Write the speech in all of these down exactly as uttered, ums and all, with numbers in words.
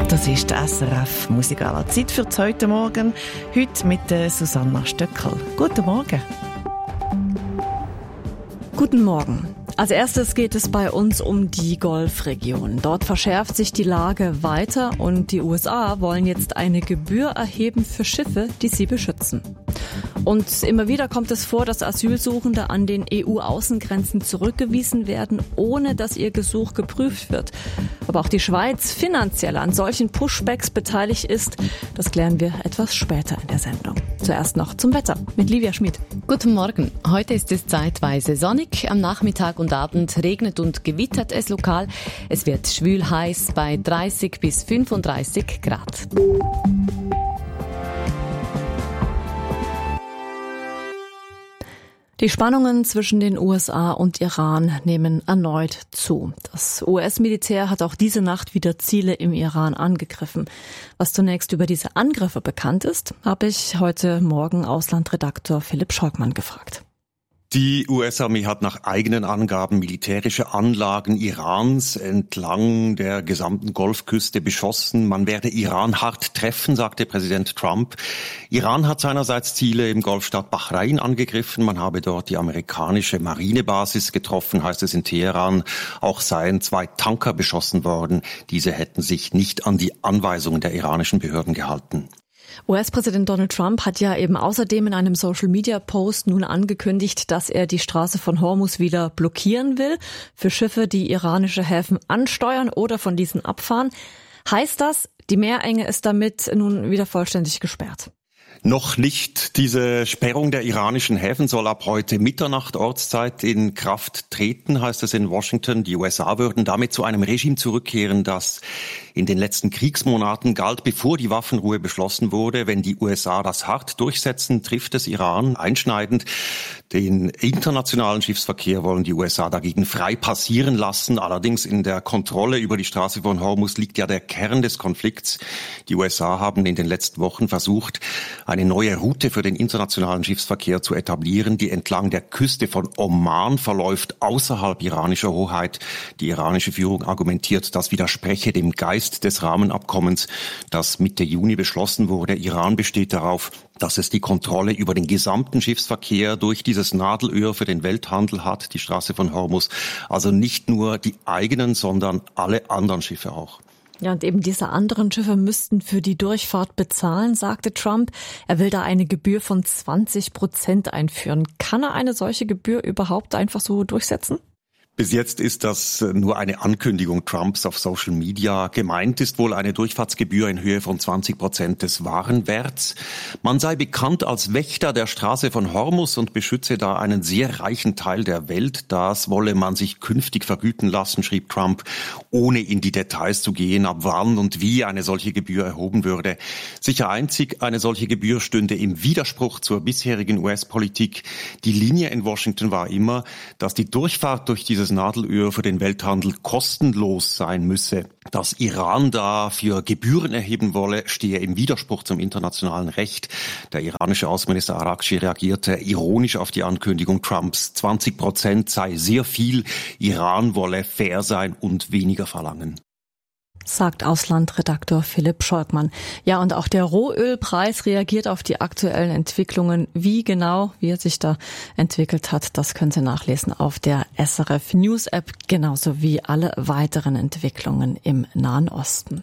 Das ist S R F Musikala. Zeit für heute Morgen. Heute mit Susanna Stöckel. Guten Morgen. Guten Morgen. Als erstes geht es bei uns um die Golfregion. Dort verschärft sich die Lage weiter und die U S A wollen jetzt eine Gebühr erheben für Schiffe, die sie beschützen. Und immer wieder kommt es vor, dass Asylsuchende an den E U-Außengrenzen zurückgewiesen werden, ohne dass ihr Gesuch geprüft wird. Ob auch die Schweiz finanziell an solchen Pushbacks beteiligt ist, das klären wir etwas später in der Sendung. Zuerst noch zum Wetter mit Livia Schmid. Guten Morgen. Heute ist es zeitweise sonnig. Am Nachmittag und Abend regnet und gewittert es lokal. Es wird schwül heiß bei dreißig bis fünfunddreißig Grad. Die Spannungen zwischen den U S A und Iran nehmen erneut zu. Das U S-Militär hat auch diese Nacht wieder Ziele im Iran angegriffen. Was zunächst über diese Angriffe bekannt ist, habe ich heute Morgen Auslandredaktor Philipp Scholkmann gefragt. Die U S-Armee hat nach eigenen Angaben militärische Anlagen Irans entlang der gesamten Golfküste beschossen. Man werde Iran hart treffen, sagte Präsident Trump. Iran hat seinerseits Ziele im Golfstaat Bahrain angegriffen. Man habe dort die amerikanische Marinebasis getroffen, heißt es in Teheran. Auch seien zwei Tanker beschossen worden. Diese hätten sich nicht an die Anweisungen der iranischen Behörden gehalten. U S-Präsident Donald Trump hat ja eben außerdem in einem Social-Media-Post nun angekündigt, dass er die Straße von Hormuz wieder blockieren will für Schiffe, die iranische Häfen ansteuern oder von diesen abfahren. Heißt das, die Meerenge ist damit nun wieder vollständig gesperrt? Noch nicht. Diese Sperrung der iranischen Häfen soll ab heute Mitternacht Ortszeit in Kraft treten, heißt es in Washington. Die U S A würden damit zu einem Regime zurückkehren, das in den letzten Kriegsmonaten galt, bevor die Waffenruhe beschlossen wurde. Wenn die U S A das hart durchsetzen, trifft es Iran einschneidend. Den internationalen Schiffsverkehr wollen die U S A dagegen frei passieren lassen. Allerdings in der Kontrolle über die Straße von Hormuz liegt ja der Kern des Konflikts. Die U S A haben in den letzten Wochen versucht, eine neue Route für den internationalen Schiffsverkehr zu etablieren, die entlang der Küste von Oman verläuft, außerhalb iranischer Hoheit. Die iranische Führung argumentiert, das widerspreche dem Geist des Rahmenabkommens, das Mitte Juni beschlossen wurde. Iran besteht darauf, dass es die Kontrolle über den gesamten Schiffsverkehr durch dieses Nadelöhr für den Welthandel hat, die Straße von Hormuz. Also nicht nur die eigenen, sondern alle anderen Schiffe auch. Ja, und eben diese anderen Schiffe müssten für die Durchfahrt bezahlen, sagte Trump. Er will da eine Gebühr von zwanzig Prozent einführen. Kann er eine solche Gebühr überhaupt einfach so durchsetzen? Bis jetzt ist das nur eine Ankündigung Trumps auf Social Media. Gemeint ist wohl eine Durchfahrtsgebühr in Höhe von zwanzig Prozent des Warenwerts. Man sei bekannt als Wächter der Straße von Hormuz und beschütze da einen sehr reichen Teil der Welt. Das wolle man sich künftig vergüten lassen, schrieb Trump, ohne in die Details zu gehen, ab wann und wie eine solche Gebühr erhoben würde. Sicher einzig, eine solche Gebühr stünde im Widerspruch zur bisherigen U S-Politik. Die Linie in Washington war immer, dass die Durchfahrt durch dieses Nadelöhr für den Welthandel kostenlos sein müsse. Dass Iran dafür Gebühren erheben wolle, stehe im Widerspruch zum internationalen Recht. Der iranische Außenminister Araghchi reagierte ironisch auf die Ankündigung Trumps. zwanzig Prozent sei sehr viel. Iran wolle fair sein und weniger verlangen. Sagt Auslandredaktor Philipp Scholkmann. Ja, und auch der Rohölpreis reagiert auf die aktuellen Entwicklungen. Wie genau, wie er sich da entwickelt hat, das können Sie nachlesen auf der S R F News App, genauso wie alle weiteren Entwicklungen im Nahen Osten.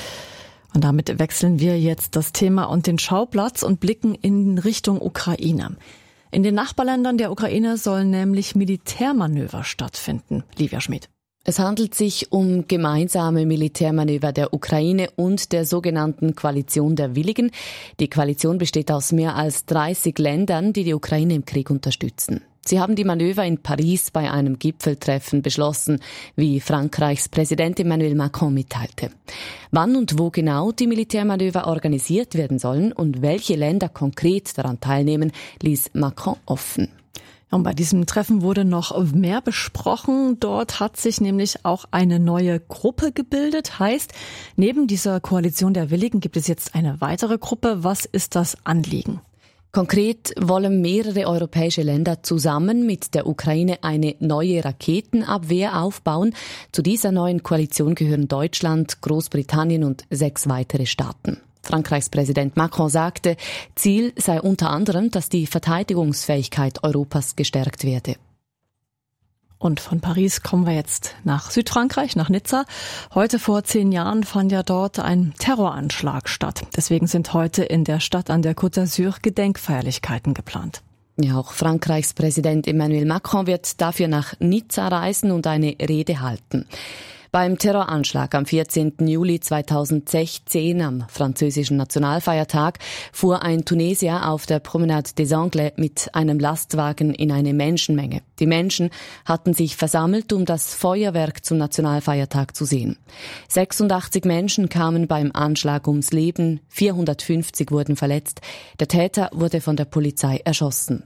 Und damit wechseln wir jetzt das Thema und den Schauplatz und blicken in Richtung Ukraine. In den Nachbarländern der Ukraine sollen nämlich Militärmanöver stattfinden. Livia Schmid. Es handelt sich um gemeinsame Militärmanöver der Ukraine und der sogenannten Koalition der Willigen. Die Koalition besteht aus mehr als dreißig Ländern, die die Ukraine im Krieg unterstützen. Sie haben die Manöver in Paris bei einem Gipfeltreffen beschlossen, wie Frankreichs Präsident Emmanuel Macron mitteilte. Wann und wo genau die Militärmanöver organisiert werden sollen und welche Länder konkret daran teilnehmen, ließ Macron offen. Und bei diesem Treffen wurde noch mehr besprochen. Dort hat sich nämlich auch eine neue Gruppe gebildet. Heißt, neben dieser Koalition der Willigen gibt es jetzt eine weitere Gruppe. Was ist das Anliegen? Konkret wollen mehrere europäische Länder zusammen mit der Ukraine eine neue Raketenabwehr aufbauen. Zu dieser neuen Koalition gehören Deutschland, Großbritannien und sechs weitere Staaten. Frankreichs Präsident Macron sagte, Ziel sei unter anderem, dass die Verteidigungsfähigkeit Europas gestärkt werde. Und von Paris kommen wir jetzt nach Südfrankreich, nach Nizza. Heute vor zehn Jahren fand ja dort ein Terroranschlag statt. Deswegen sind heute in der Stadt an der Côte d'Azur Gedenkfeierlichkeiten geplant. Ja, auch Frankreichs Präsident Emmanuel Macron wird dafür nach Nizza reisen und eine Rede halten. Beim Terroranschlag am vierzehnten Juli zweitausendsechzehn, am französischen Nationalfeiertag, fuhr ein Tunesier auf der Promenade des Anglais mit einem Lastwagen in eine Menschenmenge. Die Menschen hatten sich versammelt, um das Feuerwerk zum Nationalfeiertag zu sehen. sechsundachtzig Menschen kamen beim Anschlag ums Leben, vierhundertfünfzig wurden verletzt. Der Täter wurde von der Polizei erschossen.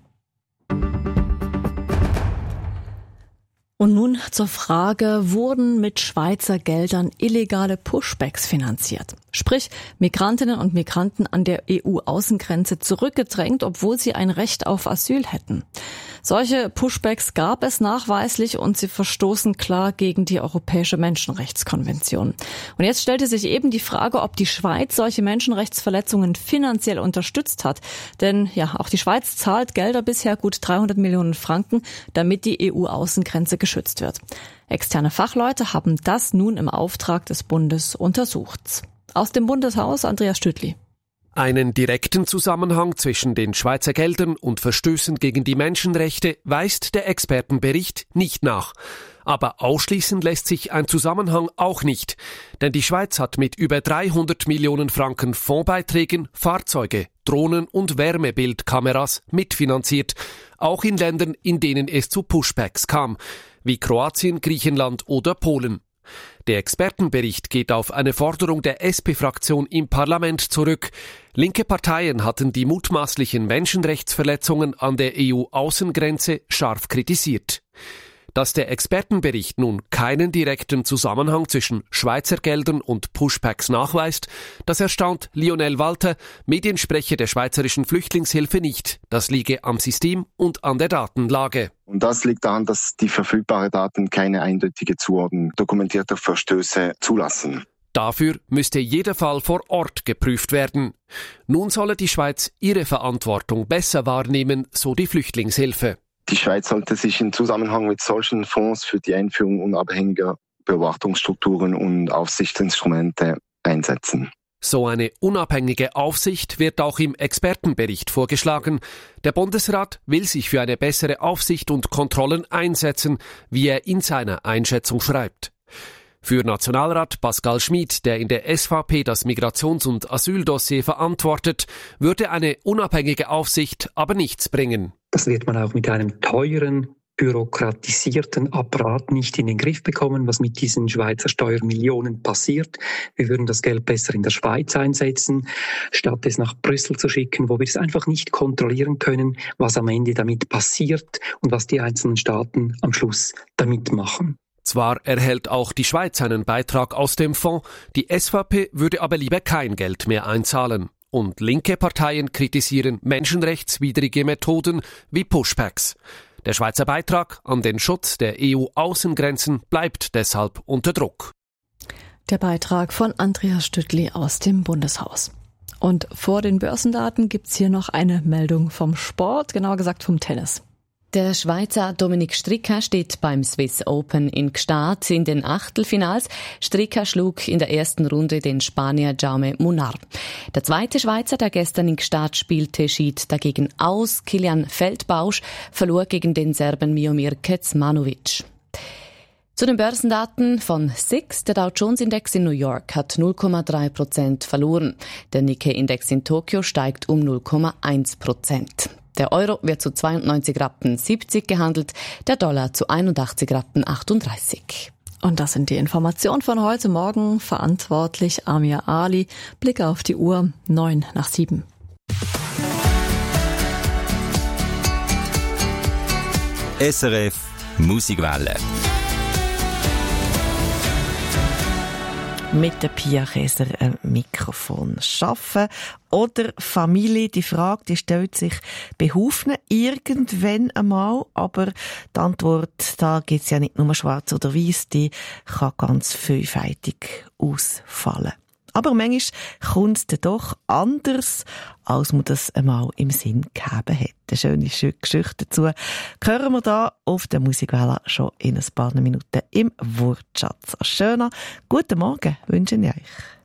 Und nun zur Frage, wurden mit Schweizer Geldern illegale Pushbacks finanziert? Sprich, Migrantinnen und Migranten an der E U-Außengrenze zurückgedrängt, obwohl sie ein Recht auf Asyl hätten. Solche Pushbacks gab es nachweislich und sie verstoßen klar gegen die Europäische Menschenrechtskonvention. Und jetzt stellte sich eben die Frage, ob die Schweiz solche Menschenrechtsverletzungen finanziell unterstützt hat. Denn ja, auch die Schweiz zahlt Gelder, bisher gut dreihundert Millionen Franken, damit die E U-Außengrenze geschützt wird. Externe Fachleute haben das nun im Auftrag des Bundes untersucht. Aus dem Bundeshaus Andreas Stüttli. Einen direkten Zusammenhang zwischen den Schweizer Geldern und Verstößen gegen die Menschenrechte weist der Expertenbericht nicht nach. Aber ausschließen lässt sich ein Zusammenhang auch nicht. Denn die Schweiz hat mit über dreihundert Millionen Franken Fondsbeiträgen Fahrzeuge, Drohnen und Wärmebildkameras mitfinanziert. Auch in Ländern, in denen es zu Pushbacks kam, wie Kroatien, Griechenland oder Polen. Der Expertenbericht geht auf eine Forderung der S P-Fraktion im Parlament zurück. Linke Parteien hatten die mutmaßlichen Menschenrechtsverletzungen an der E U-Außengrenze scharf kritisiert. Dass der Expertenbericht nun keinen direkten Zusammenhang zwischen Schweizer Geldern und Pushbacks nachweist, das erstaunt Lionel Walter, Mediensprecher der Schweizerischen Flüchtlingshilfe nicht. Das liege am System und an der Datenlage. Und das liegt daran, dass die verfügbaren Daten keine eindeutige Zuordnung dokumentierter Verstöße zulassen. Dafür müsste jeder Fall vor Ort geprüft werden. Nun solle die Schweiz ihre Verantwortung besser wahrnehmen, so die Flüchtlingshilfe. Die Schweiz sollte sich im Zusammenhang mit solchen Fonds für die Einführung unabhängiger Beobachtungsstrukturen und Aufsichtsinstrumente einsetzen. So eine unabhängige Aufsicht wird auch im Expertenbericht vorgeschlagen. Der Bundesrat will sich für eine bessere Aufsicht und Kontrollen einsetzen, wie er in seiner Einschätzung schreibt. Für Nationalrat Pascal Schmid, der in der S V P das Migrations- und Asyldossier verantwortet, würde eine unabhängige Aufsicht aber nichts bringen. Das wird man auch mit einem teuren, bürokratisierten Apparat nicht in den Griff bekommen, was mit diesen Schweizer Steuermillionen passiert. Wir würden das Geld besser in der Schweiz einsetzen, statt es nach Brüssel zu schicken, wo wir es einfach nicht kontrollieren können, was am Ende damit passiert und was die einzelnen Staaten am Schluss damit machen. Zwar erhält auch die Schweiz einen Beitrag aus dem Fonds, die S V P würde aber lieber kein Geld mehr einzahlen. Und linke Parteien kritisieren menschenrechtswidrige Methoden wie Pushbacks. Der Schweizer Beitrag an den Schutz der E U-Außengrenzen bleibt deshalb unter Druck. Der Beitrag von Andreas Stüttli aus dem Bundeshaus. Und vor den Börsendaten gibt's hier noch eine Meldung vom Sport, genauer gesagt vom Tennis. Der Schweizer Dominik Stricker steht beim Swiss Open in Gstaad in den Achtelfinals. Stricker schlug in der ersten Runde den Spanier Jaume Munar. Der zweite Schweizer, der gestern in Gstaad spielte, schied dagegen aus. Kilian Feldbausch verlor gegen den Serben Miomir Kecmanovic. Zu den Börsendaten von S I X. Der Dow Jones Index in New York hat null Komma drei Prozent verloren. Der Nikkei-Index in Tokio steigt um null Komma eins Prozent. Der Euro wird zu zweiundneunzig Rappen siebzig gehandelt, der Dollar zu einundachtzig Rappen achtunddreißig. Und das sind die Informationen von heute Morgen. Verantwortlich Amir Ali. Blick auf die Uhr, neun nach sieben. S R F Musikwelle. mit der Pia Käser ein Mikrofon schaffen. Oder Familie, die Frage, die stellt sich behaufen irgendwann einmal, aber die Antwort, da gibt's ja nicht nur schwarz oder weiß, die kann ganz vielfältig ausfallen. Aber manchmal kommt es dann doch anders, als man das einmal im Sinn gehabt hat. Eine schöne Geschichte dazu hören wir da auf der Musikwelle schon in ein paar Minuten im Wortschatz. Schöner guten Morgen wünsche ich euch.